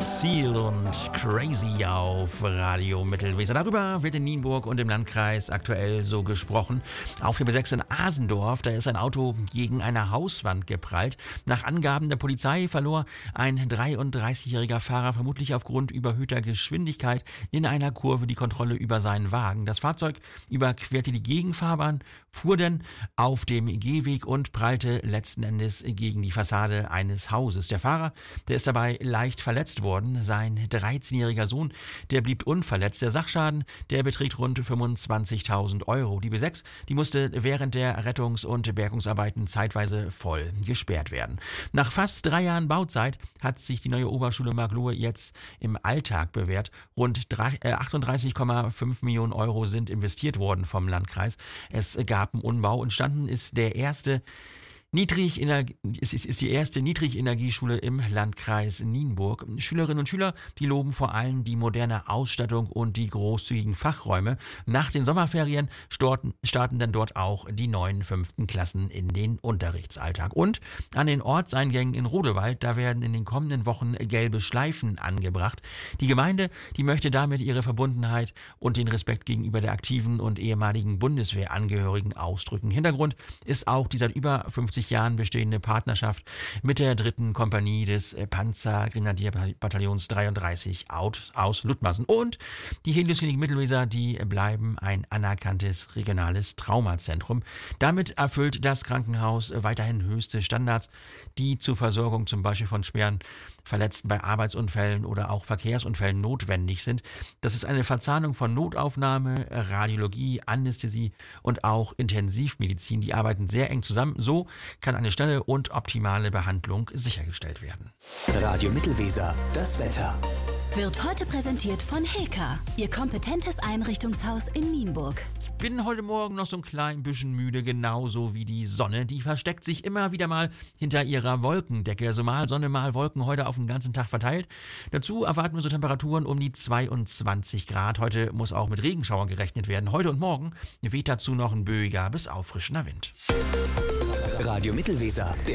Seal und Crazy auf Radio Mittelweser. Darüber wird in Nienburg und im Landkreis aktuell so gesprochen. Auf der B6 in Asendorf, da ist ein Auto gegen eine Hauswand geprallt. Nach Angaben der Polizei verlor ein 33-jähriger Fahrer vermutlich aufgrund überhöhter Geschwindigkeit in einer Kurve die Kontrolle über seinen Wagen. Das Fahrzeug überquerte die Gegenfahrbahn, fuhr dann auf dem Gehweg und prallte letzten Endes gegen die Fassade eines Hauses. Der Fahrer, der ist dabei leicht verletzt worden. Sein 13-jähriger Sohn, der blieb unverletzt. Der Sachschaden, der beträgt rund 25.000 Euro. Die B6, die musste während der Rettungs- und Bergungsarbeiten zeitweise voll gesperrt werden. Nach fast 3 Jahren Bauzeit hat sich die neue Oberschule Marklohe jetzt im Alltag bewährt. Rund 38,5 Millionen Euro sind investiert worden vom Landkreis. Es gab einen Umbau. Entstanden ist die erste Niedrigenergieschule im Landkreis Nienburg. Schülerinnen und Schüler, die loben vor allem die moderne Ausstattung und die großzügigen Fachräume. Nach den Sommerferien starten dann dort auch die neuen 5. Klassen in den Unterrichtsalltag. Und an den Ortseingängen in Rodewald, da werden in den kommenden Wochen gelbe Schleifen angebracht. Die Gemeinde, die möchte damit ihre Verbundenheit und den Respekt gegenüber der aktiven und ehemaligen Bundeswehrangehörigen ausdrücken. Hintergrund ist auch die seit über 50 Jahren bestehende Partnerschaft mit der 3. Kompanie des Panzergrenadierbataillons 33 aus Ludmassen. Und die Helios-Klinik Mittelweser, die bleiben ein anerkanntes regionales Traumazentrum. Damit erfüllt das Krankenhaus weiterhin höchste Standards, die zur Versorgung zum Beispiel von schweren Verletzten bei Arbeitsunfällen oder auch Verkehrsunfällen notwendig sind. Das ist eine Verzahnung von Notaufnahme, Radiologie, Anästhesie und auch Intensivmedizin. Die arbeiten sehr eng zusammen. So kann eine schnelle und optimale Behandlung sichergestellt werden. Radio Mittelweser, das Wetter. Wird heute präsentiert von Heka, Ihr kompetentes Einrichtungshaus in Nienburg. Ich bin heute Morgen noch so ein klein bisschen müde, genauso wie die Sonne. Die versteckt sich immer wieder mal hinter ihrer Wolkendecke. Also mal Sonne, mal Wolken, heute auf den ganzen Tag verteilt. Dazu erwarten wir so Temperaturen um die 22 Grad. Heute muss auch mit Regenschauern gerechnet werden. Heute und morgen weht dazu noch ein böiger bis auffrischender Wind. Radio Mittelweser.